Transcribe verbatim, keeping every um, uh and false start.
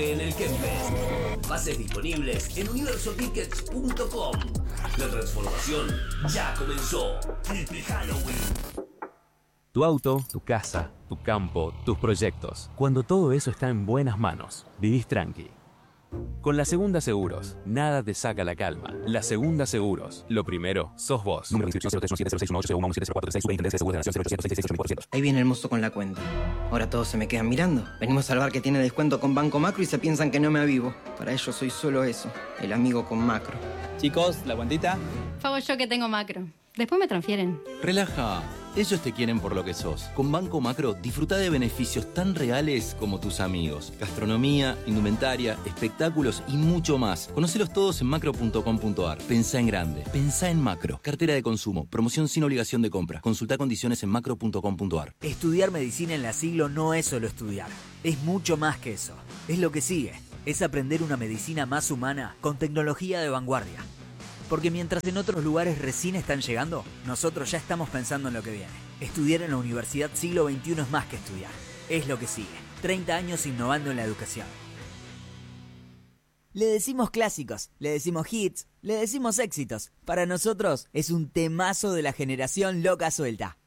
En el Kempfest. Bases disponibles en universo tickets punto com. La transformación ya comenzó. Triple Halloween. Tu auto, tu casa, tu campo, tus proyectos. Cuando todo eso está en buenas manos, vivís tranqui. Con La Segunda Seguros, nada te saca la calma. La Segunda Seguros, lo primero, sos vos. Número de inscripción cero tres uno siete cero seis uno ocho cero uno uno siete cero cuatro tres seis. Superintendencia de Seguros de la Nación cero ochocientos seis seis seis ocho cuatro cero. Ahí viene el mozo con la cuenta. Ahora todos se me quedan mirando. Venimos a salvar que tiene descuento con Banco Macro y se piensan que no me avivo. Para ellos soy solo eso, el amigo con Macro. Chicos, ¿la cuentita? Pago yo que tengo Macro. Después me transfieren. Relaja. Ellos te quieren por lo que sos. Con Banco Macro, disfruta de beneficios tan reales como tus amigos. Gastronomía, indumentaria, espectáculos y mucho más. Conocelos todos en macro punto com punto ar. Pensá en grande. Pensá en Macro. Cartera de consumo. Promoción sin obligación de compra. Consulta condiciones en macro punto com punto ar. Estudiar medicina en la Siglo no es solo estudiar. Es mucho más que eso. Es lo que sigue. Es aprender una medicina más humana con tecnología de vanguardia. Porque mientras en otros lugares recién están llegando, nosotros ya estamos pensando en lo que viene. Estudiar en la Universidad Siglo veintiuno es más que estudiar. Es lo que sigue. treinta años innovando en la educación. Le decimos clásicos, le decimos hits, le decimos éxitos. Para nosotros es un temazo de la generación loca suelta.